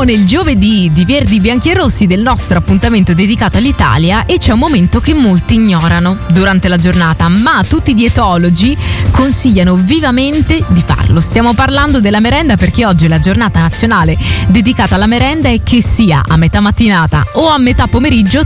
nel giovedì di Verdi Bianchi e Rossi del nostro appuntamento dedicato all'Italia e c'è un momento che molti ignorano durante la giornata, ma tutti i dietologi consigliano vivamente di farlo. Stiamo parlando della merenda, perché oggi è la giornata nazionale dedicata alla merenda e che sia a metà mattinata o a metà pomeriggio